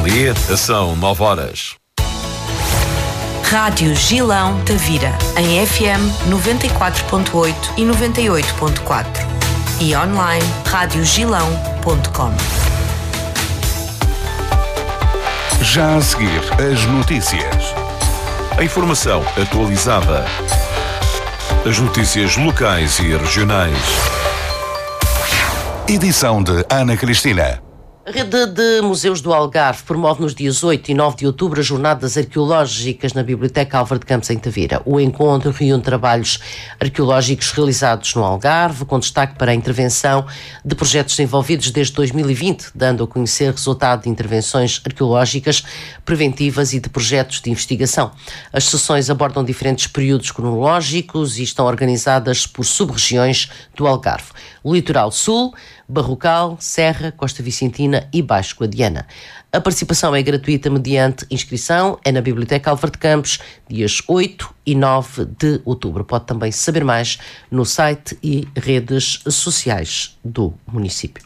Ali são 9 horas. Rádio Gilão Tavira, em FM 94.8 e 98.4 e online radiogilão.com. Já a seguir, as notícias. A informação atualizada. As notícias locais e regionais. Edição de Ana Cristina. A Rede de Museus do Algarve promove nos dias 8 e 9 de outubro as jornadas arqueológicas na Biblioteca Álvaro de Campos, em Tavira. O encontro reúne trabalhos arqueológicos realizados no Algarve, com destaque para a intervenção de projetos desenvolvidos desde 2020, dando a conhecer resultado de intervenções arqueológicas preventivas e de projetos de investigação. As sessões abordam diferentes períodos cronológicos e estão organizadas por sub-regiões do Algarve: o Litoral Sul, Barrocal, Serra, Costa Vicentina e Baixo Guadiana. A participação é gratuita mediante inscrição, é na Biblioteca Álvaro de Campos, dias 8 e 9 de outubro. Pode também saber mais no site e redes sociais do município.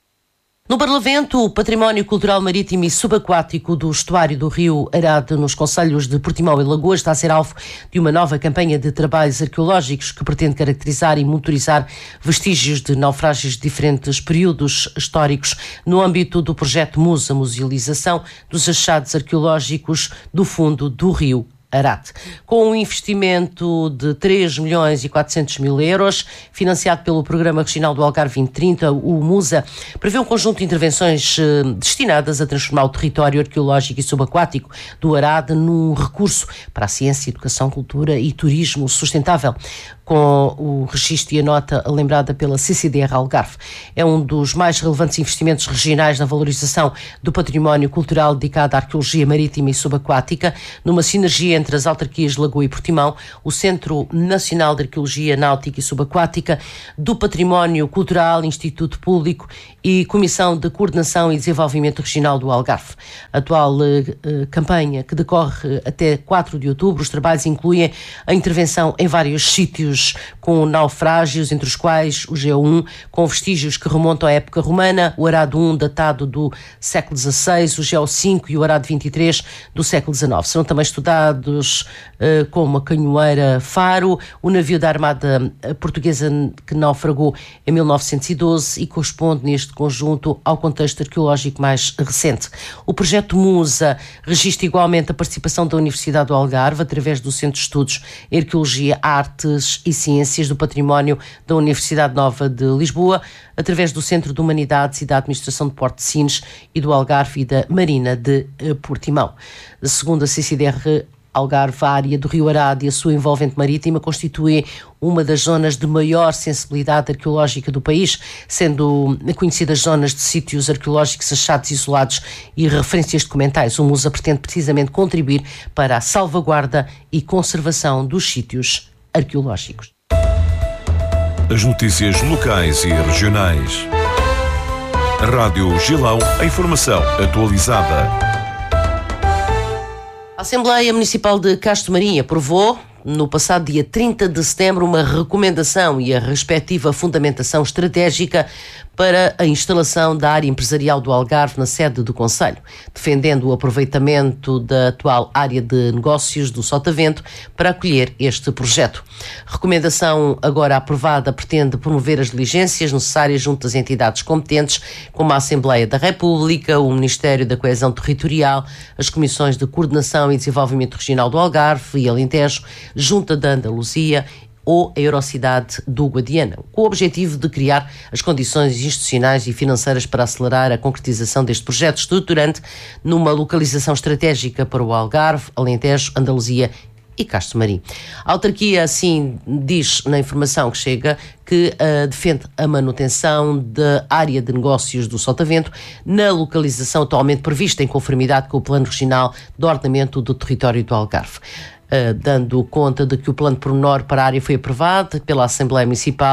No Barlavento, o património cultural marítimo e subaquático do estuário do rio Arade, nos concelhos de Portimão e Lagoas, está a ser alvo de uma nova campanha de trabalhos arqueológicos que pretende caracterizar e monitorizar vestígios de naufrágios de diferentes períodos históricos no âmbito do projeto MUSA, Musealização dos Achados Arqueológicos do Fundo do Rio Arade. Com um investimento de 3.400.000 euros, financiado pelo Programa Regional do Algarve 2030, o MUSA prevê um conjunto de intervenções destinadas a transformar o território arqueológico e subaquático do Arade num recurso para a ciência, educação, cultura e turismo sustentável, com o registro e a nota lembrada pela CCDR Algarve. É um dos mais relevantes investimentos regionais na valorização do património cultural dedicado à arqueologia marítima e subaquática, numa sinergia entre as autarquias de Lagoa e Portimão, o Centro Nacional de Arqueologia Náutica e Subaquática, do Património Cultural, Instituto Público e Comissão de Coordenação e Desenvolvimento Regional do Algarve. A atual campanha, que decorre até 4 de outubro, os trabalhos incluem a intervenção em vários sítios com naufrágios, entre os quais o GO1, com vestígios que remontam à época romana, o Arado 1 datado do século XVI, o GO5 e o Arado 23 do século XIX. Serão também estudados como a canhoeira Faro, o navio da Armada Portuguesa que naufragou em 1912 e corresponde neste conjunto ao contexto arqueológico mais recente. O projeto MUSA registra igualmente a participação da Universidade do Algarve através do Centro de Estudos em Arqueologia, Artes e Ciências do Património da Universidade Nova de Lisboa, através do Centro de Humanidades e da Administração de Porto de Sines e do Algarve e da Marina de Portimão. Segundo a CCDR Algarve, a área do Rio Arade e a sua envolvente marítima constituem uma das zonas de maior sensibilidade arqueológica do país, sendo conhecidas zonas de sítios arqueológicos achados isolados e referências documentais. O MUSA pretende precisamente contribuir para a salvaguarda e conservação dos sítios arqueológicos. As notícias locais e regionais. Rádio Gilão, a informação atualizada. A Assembleia Municipal de Castro Marim aprovou, no passado dia 30 de setembro, uma recomendação e a respectiva fundamentação estratégica para a instalação da área empresarial do Algarve na sede do Conselho, defendendo o aproveitamento da atual área de negócios do Sotavento para acolher este projeto. A recomendação agora aprovada pretende promover as diligências necessárias junto às entidades competentes, como a Assembleia da República, o Ministério da Coesão Territorial, as Comissões de Coordenação e Desenvolvimento Regional do Algarve e Alentejo, Junta da Andaluzia ou a Eurocidade do Guadiana, com o objetivo de criar as condições institucionais e financeiras para acelerar a concretização deste projeto estruturante numa localização estratégica para o Algarve, Alentejo, Andaluzia e Castro Marim. A autarquia, assim, diz na informação que chega que defende a manutenção da área de negócios do Sotavento na localização atualmente prevista em conformidade com o Plano Regional de Ordenamento do Território do Algarve. Dando conta de que o plano pormenor para a área foi aprovado pela Assembleia Municipal,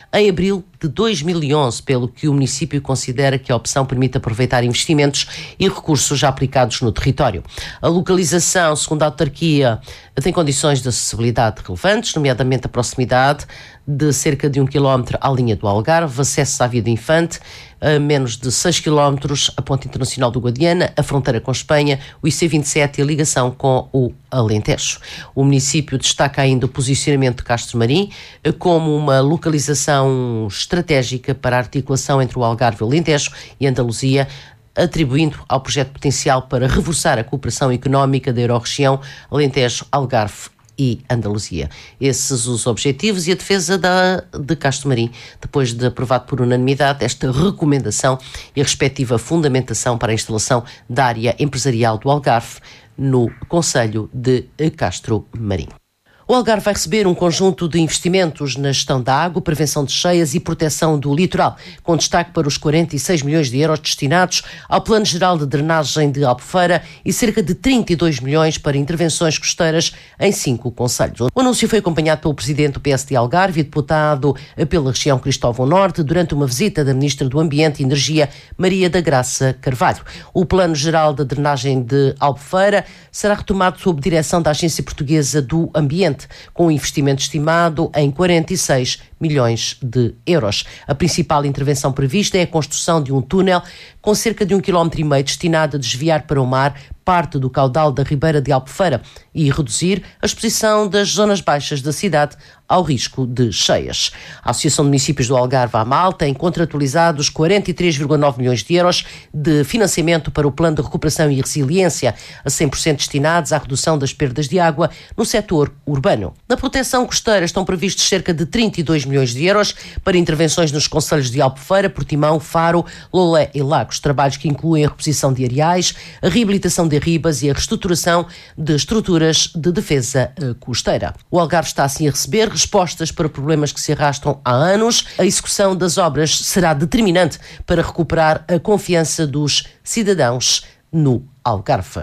em abril de 2011, pelo que o município considera que a opção permite aproveitar investimentos e recursos já aplicados no território. A localização, segundo a autarquia, tem condições de acessibilidade relevantes, nomeadamente a proximidade de cerca de 1 km à linha do Algarve, acesso à Via do Infante, a menos de 6 km a Ponte Internacional do Guadiana, a fronteira com Espanha, o IC27 e a ligação com o Alentejo. O município destaca ainda o posicionamento de Castro Marim como uma localização estratégica para a articulação entre o Algarve, o Alentejo e Andaluzia, atribuindo ao projeto potencial para reforçar a cooperação económica da Euro-região Alentejo, Algarve e Andaluzia. Esses os objetivos e a defesa de Castro Marim, depois de aprovado por unanimidade esta recomendação e a respectiva fundamentação para a instalação da área empresarial do Algarve no concelho de Castro Marim. O Algarve vai receber um conjunto de investimentos na gestão da água, prevenção de cheias e proteção do litoral, com destaque para os 46 milhões de euros destinados ao Plano Geral de Drenagem de Albufeira e cerca de 32 milhões para intervenções costeiras em 5 concelhos. O anúncio foi acompanhado pelo presidente do PSD Algarve e deputado pela região Cristóvão Norte durante uma visita da Ministra do Ambiente e Energia, Maria da Graça Carvalho. O Plano Geral de Drenagem de Albufeira será retomado sob direção da Agência Portuguesa do Ambiente, com um investimento estimado em 46 milhões de euros. A principal intervenção prevista é a construção de um túnel com cerca de 1,5 km destinado a desviar para o mar parte do caudal da Ribeira de Albufeira e reduzir a exposição das zonas baixas da cidade ao risco de cheias. A Associação de Municípios do Algarve, AMAL, tem contratualizado os 43,9 milhões de euros de financiamento para o Plano de Recuperação e Resiliência, a 100% destinados à redução das perdas de água no setor urbano. Na proteção costeira estão previstos cerca de 32 milhões de euros para intervenções nos concelhos de Albufeira, Portimão, Faro, Lolé e Lagos, trabalhos que incluem a reposição de areais, a reabilitação de ribas e a reestruturação de estruturas de defesa costeira. O Algarve está assim a receber respostas para problemas que se arrastam há anos. A execução das obras será determinante para recuperar a confiança dos cidadãos no Algarve.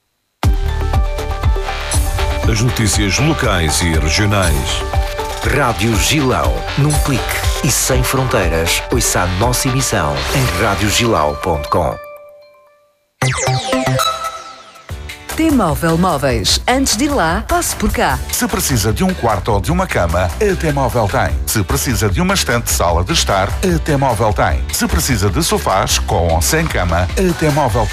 As notícias locais e regionais. Rádio Gilão, num clique e sem fronteiras. Ouça a nossa emissão em radiogilau.com. T-Móvel Móveis. Antes de ir lá, passe por cá. Se precisa de um quarto ou de uma cama, a T-Móvel tem. Se precisa de uma estante sala de estar, a T-Móvel tem. Se precisa de sofás com ou sem cama, a T-Móvel tem.